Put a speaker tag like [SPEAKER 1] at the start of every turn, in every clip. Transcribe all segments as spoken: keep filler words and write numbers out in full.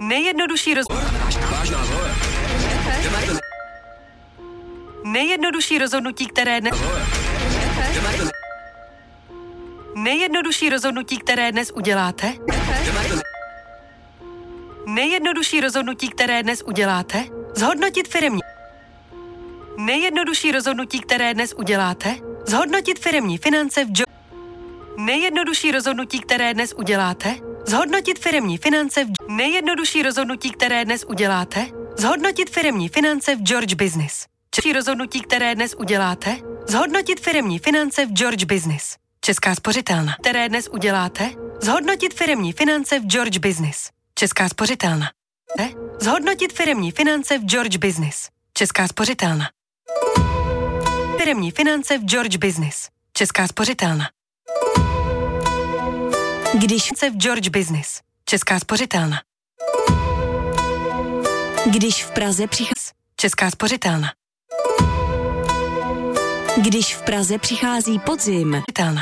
[SPEAKER 1] Nejjednodušší roz... Nejjednodušší rozhodnutí, které dnes... Nejjednodušší rozhodnutí, které dnes uděláte? Nejjednodušší rozhodnutí, které dnes uděláte? Zhodnotit firemní. Nejjednodušší rozhodnutí, které dnes uděláte? Zhodnotit firemní finance v jo... Nejjednodušší rozhodnutí, které dnes uděláte? Zhodnotit firemní finance v... Nejjednodušší rozhodnutí, které dnes uděláte? Zhodnotit firemní finance v George Business. Nejjednodušší rozhodnutí, které dnes uděláte? Zhodnotit firemní finance v George Business. Česká spořitelna. Které dnes uděláte? Zhodnotit firemní finance v George Business. Česká spořitelna. Zhodnotit firemní finance v George Business. Česká spořitelna. Firemní finance v George Business. Česká spořitelna. Když se v George Business. Česká spořitelna. Když v Praze přichází. Česká spořitelna. Když v Praze přichází podzim. Spořitelna.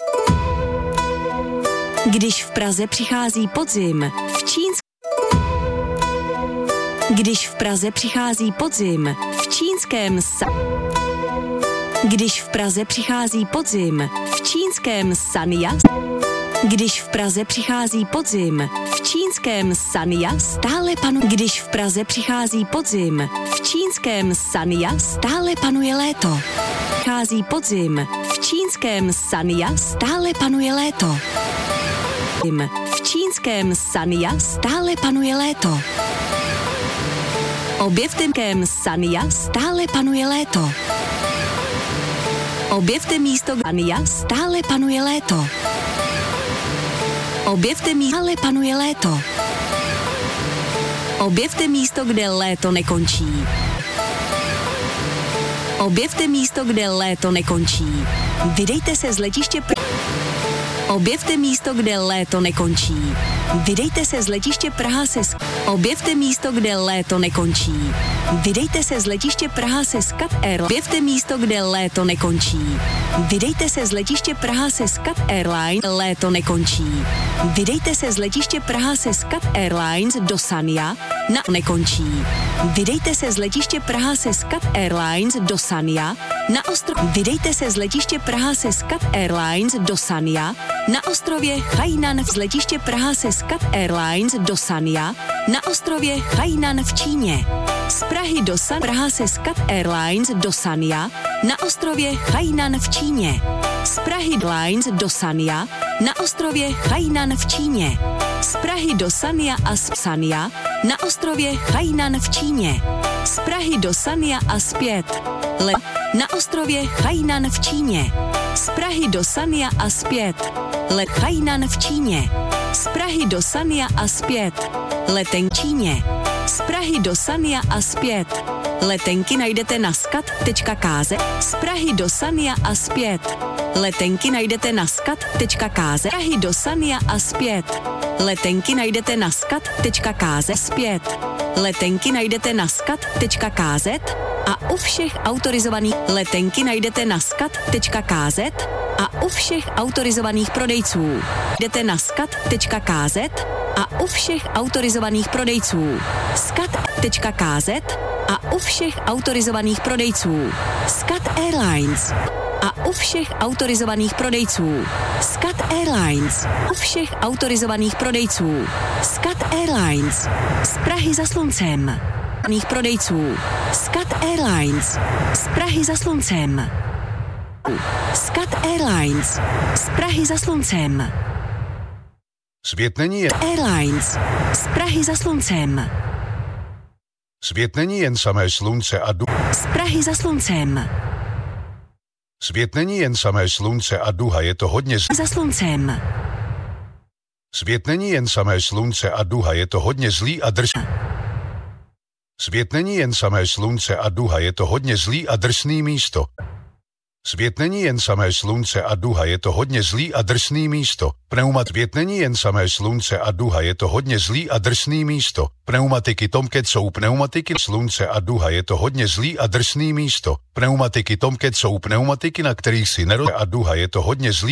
[SPEAKER 1] Když v Praze přichází podzim. V Čínsku. Když v Praze přichází podzim. V čínském sa... Když v Praze přichází podzim. V čínském Sanya. Když v Praze přichází podzim, v čínském Sanya stále panuje. Když v Praze přichází podzim, v čínském Sanya stále panuje léto. Přichází podzim, v čínském Sanya stále panuje léto. V čínském Sanya stále panuje léto. Objevte v Sanya stále panuje léto. Objevte místo Sanya stále panuje léto. Objevte místo, ale panuje léto. Objevte místo, kde léto nekončí. Objevte místo, kde léto nekončí. Vydejte se z letiště Pr- Objevte místo, kde léto nekončí. Vydejte se z letiště Praha se sk- Objevte místo, kde léto nekončí. Vydejte se z letiště Praha se Skat Airlines. Objevte místo, kde léto nekončí. Vydejte se z letiště Praha se Skat Airlines. Léto nekončí. Vydejte se z letiště Praha se Skat Airlines do Sanya. Na nekončí. Vydejte se z letiště Praha se Skat Airlines do Sanya. Na ostrov. Vydejte se z letiště Praha se Skat Airlines do Sanya. Na ostrově Hainan z letiště Praha se Skat Airlines do Sanya. Na ostrově Hainan v Číně. Z Prahy do San Praha se Skat Airlines do Sanya. Na ostrově Hainan v Číně. Z Prahy Airlines do Sanya. Na ostrově Hainan v Číně. Z Prahy do Sanya a z Sanya. Na ostrově Hainan v Číně. Z Prahy do Sanya a zpět. Le na ostrově Hainan v Číně. Z Prahy do Sanya a zpět. Let Hainan v Číně. Z Prahy do Sanya a zpět. Leten Číně. Z Prahy do Sanya a zpět. Letenky najdete na skat tečka k z. Z Prahy do Sanya a zpět. Letenky najdete na skat tečka k z. Z Prahy do Sanya a zpět. Letenky najdete na skat tečka k z. Zpět. Letenky najdete na skat tečka k z a u všech autorizovaných letenky najdete na skat tečka k z a u všech autorizovaných prodejců. Jdete na skat tečka k z a u všech autorizovaných prodejců. skat tečka k z a u všech autorizovaných prodejců. Skat Airlines a u všech autorizovaných prodejců. Skat Airlines. U všech autorizovaných prodejců. Skat Airlines. Z Prahy za sluncem. Prodejců. Skat Airlines. Z Prahy za sluncem. Skat Airlines. Z Prahy za sluncem.
[SPEAKER 2] Svět není jen...
[SPEAKER 1] Airlines. Z Prahy za sluncem.
[SPEAKER 2] Svět není jen samé slunce a du...
[SPEAKER 1] Z Prahy za sluncem.
[SPEAKER 2] Svět není jen samé slunce a duha, je to hodně... Z...
[SPEAKER 1] Za sluncem.
[SPEAKER 2] Svět není jen samé slunce a duha, je to hodně zlý a drž... Svět není jen samé slunce a duha, je to hodně zlý a drsný místo. Svět není jen samé slunce a duha, je to hodně zlý a drsný místo. Pneumat svět není jen samé slunce a duha, je to hodně zlý a drsný místo. Pneumatiky Tomcat jsou pneumatiky slunce a duha, je to hodně zlý a drsný místo. Pneumatiky Tomcat jsou pneumatiky, na kterých si nerozumí a duha, je to hodně zlý